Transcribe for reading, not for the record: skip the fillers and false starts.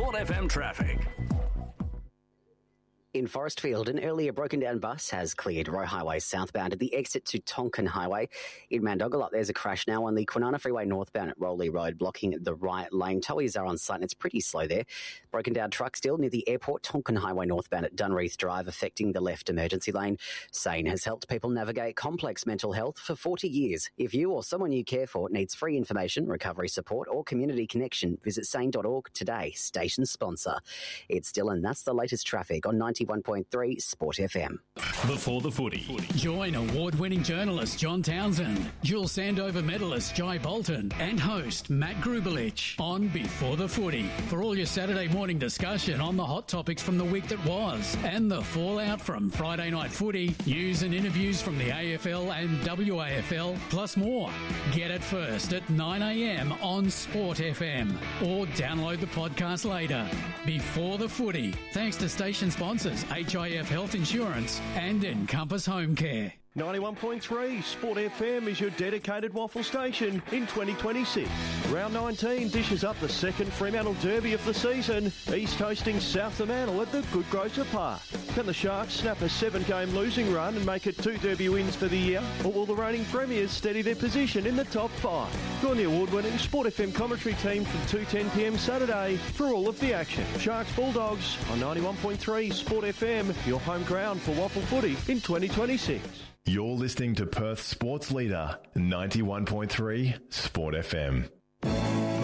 Sport FM traffic. In Forestfield, an earlier broken-down bus has cleared Roe Highway southbound at the exit to Tonkin Highway. In Mandogalot, there's a crash now on the Kwinana Freeway northbound at Rowley Road, blocking the right lane. Towies are on site and it's pretty slow there. Broken-down truck still near the airport, Tonkin Highway northbound at Dunreath Drive, affecting the left emergency lane. SANE has helped people navigate complex mental health for 40 years. If you or someone you care for needs free information, recovery support or community connection, visit sane.org today. Station sponsor. It's Dylan. That's the latest traffic on 91.3 Sport FM. Before the footy. Join award-winning journalist John Townsend, dual Sandover medalist Jai Bolton and host Matt Grubelich on Before the Footy for all your Saturday morning discussion on the hot topics from the week that was and the fallout from Friday night footy, news and interviews from the AFL and WAFL, plus more. Get it first at 9am on Sport FM or download the podcast later. Before the Footy, thanks to station sponsors HIF Health Insurance and Encompass Home Care. 91.3 Sport FM is your dedicated waffle station in 2026. Round 19 dishes up the second Fremantle Derby of the season. East hosting South Fremantle at the Good Grocer Park. Can the Sharks snap a 7-game losing run and make it 2 Derby wins for the year? Or will the reigning premiers steady their position in the top 5? Join the award-winning Sport FM commentary team from 2:10pm Saturday for all of the action. Sharks Bulldogs on 91.3 Sport FM, your home ground for waffle footy in 2026. You're listening to Perth's sports leader, 91.3 Sport FM.